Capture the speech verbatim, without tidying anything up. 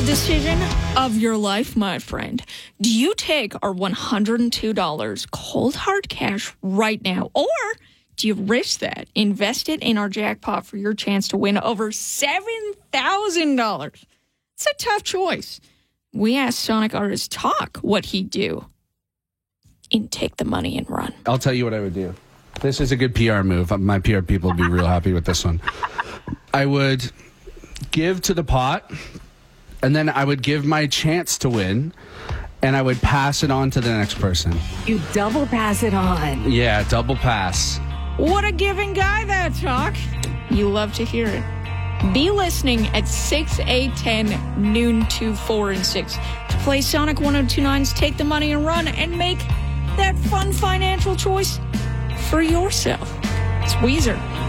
decision of your life, my friend. Do you take our one hundred two dollars cold hard cash right now, or do you risk that, invest it in our jackpot for your chance to win over seven thousand dollars? It's a tough choice. We asked Sonic Artist Talk what he'd do and take the money and run. I'll tell you what I would do. This is a good P R move. My P R people would be real happy with this one. I would give to the pot, and then I would give my chance to win, and I would pass it on to the next person. You double pass it on. Yeah, double pass. What a giving guy, that Talk. You love to hear it. Be listening at six, eight, ten, noon, two, four, and six to play Sonic one oh two nine's Take the Money and Run and make that fun financial choice for yourself. It's Weezer.